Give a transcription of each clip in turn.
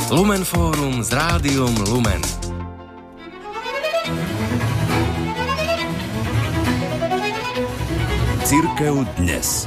Lumen Fórum s Rádiom Lumen. Cirkev dnes.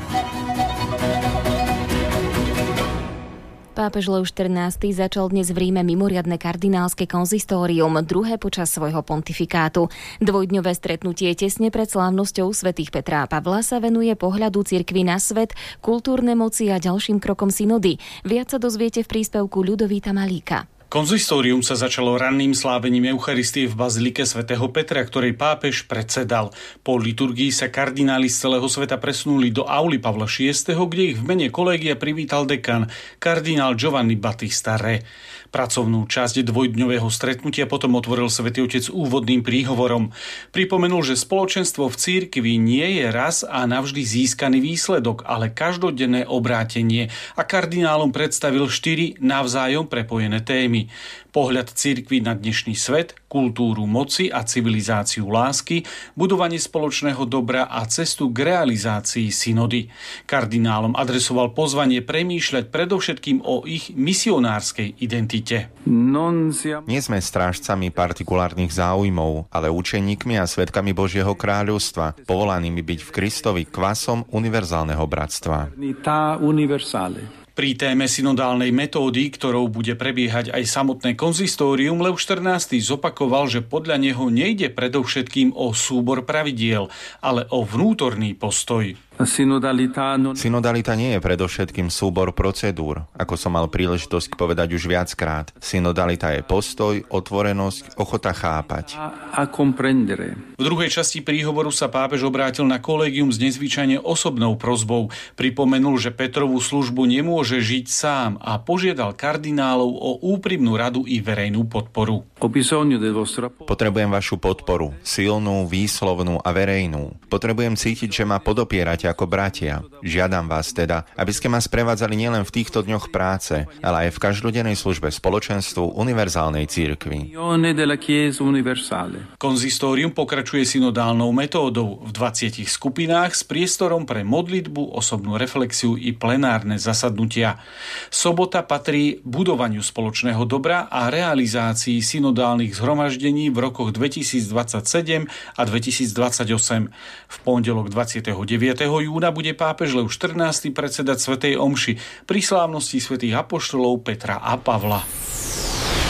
Pápež Lev XIV začal dnes v Ríme mimoriadne kardinálske konzistórium, druhé počas svojho pontifikátu. Dvojdňové stretnutie tesne pred slávnosťou svätých Petra a Pavla sa venuje pohľadu cirkvi na svet, kultúrne moci a ďalším krokom synody. Viac sa dozviete v príspevku Ľudovíta Malíka. Konzistórium sa začalo ranným slávením Eucharistie v bazilike svätého Petra, ktorej pápež predsedal. Po liturgii sa kardináli z celého sveta presunuli do auly Pavla VI, kde ich v mene kolégia privítal dekan, kardinál Giovanni Battista Re. Pracovnú časť dvojdňového stretnutia potom otvoril Svätý Otec úvodným príhovorom. Pripomenul, že spoločenstvo v cirkvi nie je raz a navždy získaný výsledok, ale každodenné obrátenie, a kardinálom predstavil 4 navzájom prepojené témy. Pohľad cirkvi na dnešný svet, kultúru moci a civilizáciu lásky, budovanie spoločného dobra a cestu k realizácii synody. Kardinálom adresoval pozvanie premýšľať predovšetkým o ich misionárskej identite. Nie sme strážcami partikulárnych záujmov, ale učeníkmi a svedkami Božieho kráľovstva, povolanými byť v Kristovi kvasom univerzálneho bratstva. Pri téme synodálnej metódy, ktorou bude prebiehať aj samotné konzistórium, Lev XIV zopakoval, že podľa neho nejde predovšetkým o súbor pravidiel, ale o vnútorný postoj. Synodalita nie je predovšetkým súbor procedúr, ako som mal príležitosť povedať už viackrát. Synodalita je postoj, otvorenosť, ochota chápať. V druhej časti príhovoru sa pápež obrátil na kolégium s nezvyčajne osobnou prosbou. Pripomenul, že Petrovú službu nemôže žiť sám a požiadal kardinálov o úprimnú radu i verejnú podporu. Potrebujem vašu podporu, silnú, výslovnú a verejnú. Potrebujem cítiť, že ma podopierate ako bratia. Žiadam vás teda, aby ste ma sprevádzali nielen v týchto dňoch práce, ale aj v každodennej službe spoločenstvu univerzálnej cirkvi. Konzistórium pokračuje synodálnou metódou v 20 skupinách s priestorom pre modlitbu, osobnú reflexiu i plenárne zasadnutia. Sobota patrí budovaniu spoločného dobra a realizácii synodálnych zhromaždení v rokoch 2027 a 2028. V pondelok 29. júna bude pápež Lev XIV predsedať svätej omši pri slávnosti svätých apoštolov Petra a Pavla.